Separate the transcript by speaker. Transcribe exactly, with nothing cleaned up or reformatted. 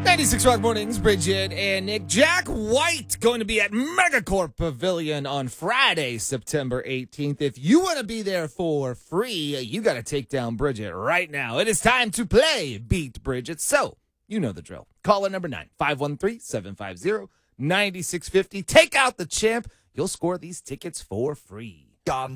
Speaker 1: ninety-six Rock Mornings, Bridget and Nick. Jack White going to be at Megacorp Pavilion on Friday, September eighteenth. If you want to be there for free, you got to take down Bridget right now. It is time to play Beat Bridget. So, you know the drill. Caller number nine, five one three, seven five zero, nine six five zero. Take out the champ. You'll score these tickets for free.
Speaker 2: Gone.